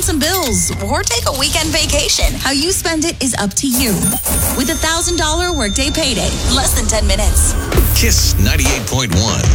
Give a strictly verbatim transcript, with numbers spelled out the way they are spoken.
down some bills or take a weekend vacation. How you spend it is up to you. With a one thousand dollars Workday Payday, less than ten minutes. Kiss ninety-eight point one.